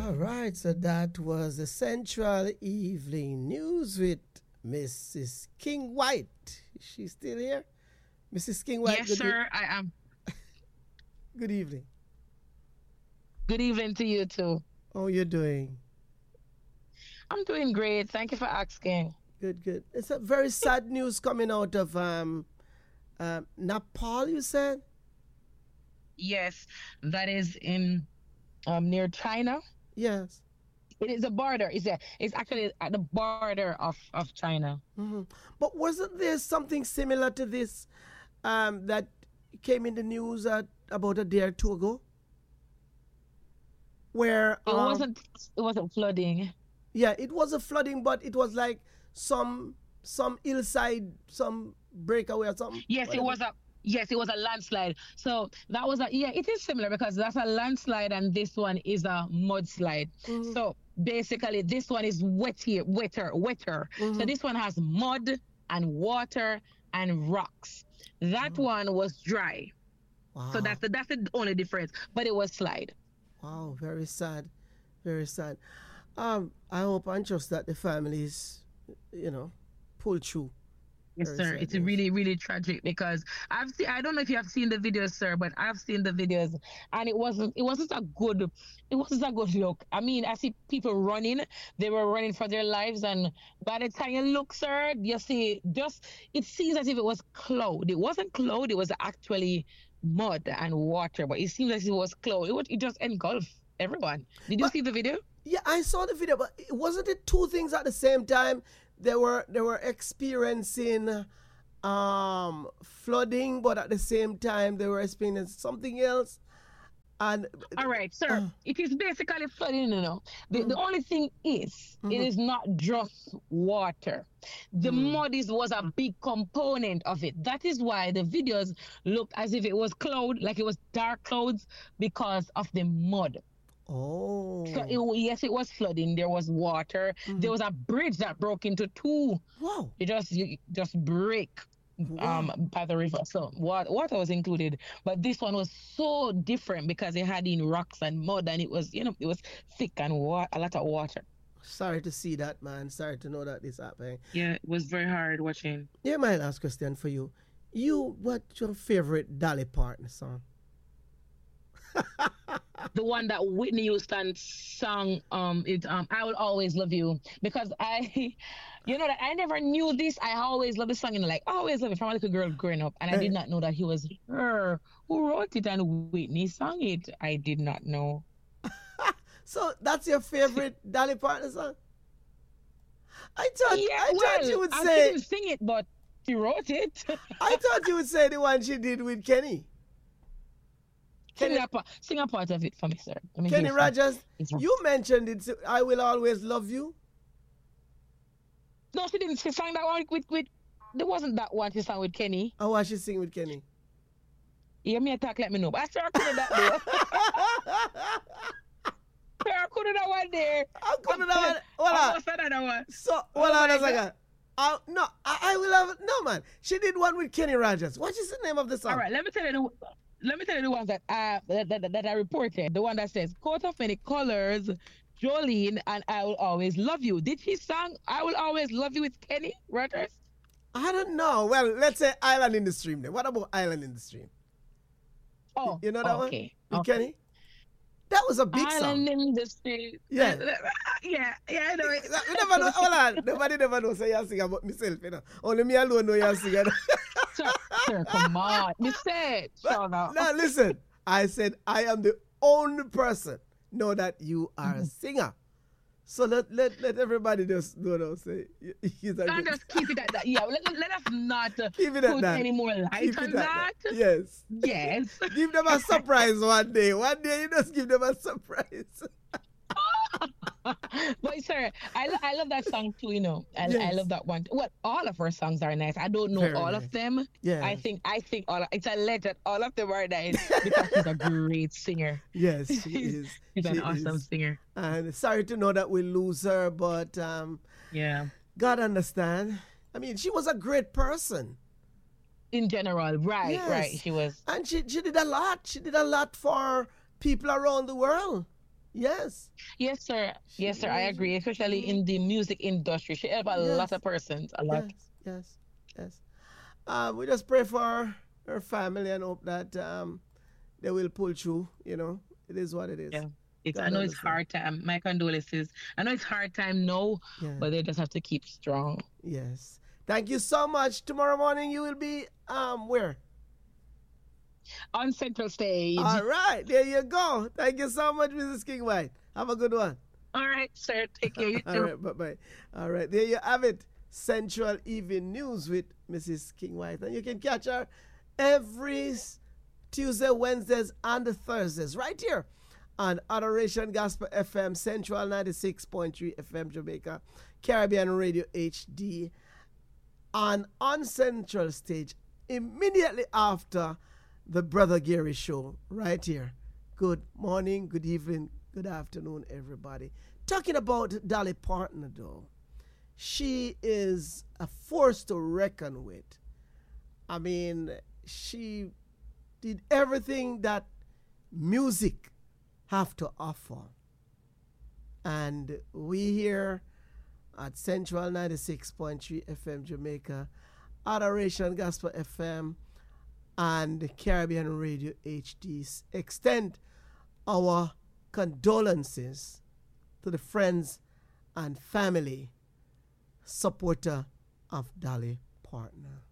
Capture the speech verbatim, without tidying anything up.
All right, so that was the Central Evening News with Missus King White. Is she still here? Missus King White. Yes, sir, e- I am. Good evening. Good evening to you too. How are you doing? I'm doing great. Thank you for asking. Good, good. It's a very sad news coming out of um, uh, Nepal, you said? Yes, that is in um near China. Yes. It is a border. It's a, it's actually at the border of of China. Mm-hmm. But wasn't there something similar to this um, that came in the news uh, about a day or two ago? Where It um, wasn't it wasn't flooding. yeah, it was a flooding, but it was like some some hillside, some breakaway or something. Yes, it Whatever. was a yes, it was a landslide. So that was a yeah, it is similar because that's a landslide and this one is a mudslide. Mhm. So basically this one is wettier, wetter, wetter. So Mhm. this one has mud and water and rocks. That one was dry. Wow. So that's the that's the only difference. But it was slide. Wow, very sad, very sad. Um, I hope and trust that the families, you know, pull through. Yes, Very sir. sad It's news. really, really tragic because I've seen. I don't know if you have seen the videos, sir, but I've seen the videos, and it wasn't. It wasn't a good. It wasn't a good look. I mean, I see people running. They were running for their lives, and by the time you look, sir, you see just. It seems as if it was cloud. It wasn't cloud. It was actually mud and water, but it seems as if it was cloud. It was. It just engulfed everyone. Did you But see the video? yeah, I saw the video, but it- wasn't it two things at the same time? They were they were experiencing um flooding, but at the same time they were experiencing something else. And All right, sir. uh, It is basically flooding, you know. The, the mm, only thing is, it mhm, is not just water. The mm. mud is was a big component of it. That is why the videos looked as if it was cloud, like it was dark clouds because of the mud. So it, Oh, wa- yes, it was flooding. There was water. There mhm. was a bridge that broke into two. Wow, It just you just break um wow. by the river. So water, water was included, but this one was so different because it had in rocks and mud, and it was you know it was thick and wa- a lot of water. Sorry to see that, man. Sorry to know that this happening. Yeah, it was very hard watching. Yeah, my last question for you. You, what's your favorite Dolly Parton song? The one that Whitney Houston sang, um, it um, I will always love you because I, you know that I never knew this. I always love the song, you know, like I always love it from a little girl growing up, and I Eh, did not know that he was her who wrote it and Whitney sang it. I did not know. so that's your favorite Dolly Parton song? I thought Yeah, I thought you well, would I she say didn't sing it, but she wrote it. I thought you would say the one she did with Kenny. Sing Kenny a part, sing a part of it for me, sir. Let me Kenny hear some. Rogers. It's wrong. You mentioned it. so I will always love you. No, she didn't. She sang that one with with. There wasn't that one she sang with Kenny. I watch you sing with Kenny. Hear me attack, let me know. But I sure couldn't that though. Sure couldn't that one there. I couldn't have. Hold I on. must have that one. So Oh hold on my a God. second. Uh, no, I, I will have no man. She did one with Kenny Rogers. What is the name of the song? All right, let me tell you the let me tell you the ones that I that, that, that I reported. The one that says "Coat of Many Colors," Jolene, and "I Will Always Love You." Did she sing "I Will Always Love You" with Kenny Rogers? I don't know. Well, let's say Island in the Stream then. What about Island in the Stream? Oh, You know that one? okay. With Okay. Kenny? That was a big Island song. in the street. Yeah. Yeah, yeah, I know it. We never know. Hold on. Nobody never knows say you sing about myself, you know. Only me alone know you sing. You know? Sir, sir, come on. You said, so now. Now listen. I said I am the only person know that you are a singer. So let let, let everybody just know now say he's a And good just keep it at that. Yeah, let, let us not uh, Keep it at put that. any more light Keep on it at that. that. Yes. Yes. Give them a surprise one day. One day you just give them a surprise. But sir, I, lo- I love that song too, you know. And I Yes. love that one. Well, all of her songs are nice. I don't know Very all nice. of them. Yes. I think I think all of, it's a legend. All of them are nice because she's a great singer. Yes, she is. She's an She awesome is. singer. And sorry to know that we lose her, but um, Yeah. God understand. I mean, she was a great person. In general, right, Yes. right. She was. And she, she did a lot. She did a lot for people around the world. Yes. Yes, sir. She Yes, sir. I is. agree, especially Mm, in the music industry. She helped a lot yes. of persons, a lot. Yes. Yes. Yes. Um, we just pray for her, her family and hope that um, they will pull through. You know, it is what it is. Yeah. It's, I God know it's understand. hard time. My condolences. I know it's hard time now, Yeah. but they just have to keep strong. Yes. Thank you so much. Tomorrow morning you will be um where? On Central Stage. All right. There you go. Thank you so much, Missus King White. Have a good one. All right, sir. Take care. You All too. right. Bye bye. All right. There you have it. Central Evening News with Missus King White, and you can catch her every Tuesday, Wednesdays, and Thursdays right here on Adoration Gospel F M, Central ninety-six point three F M Jamaica, Caribbean Radio H D, and on Central Stage immediately after the Brother Gary Show right here. Good morning, good evening, good afternoon, everybody. Talking about Dolly Parton, though, she is a force to reckon with. I mean, she did everything that music have to offer. And we here at Central ninety-six point three F M Jamaica, Adoration Gospel F M, and Caribbean Radio H D extend our condolences to the friends and family supporter of Dolly Parton.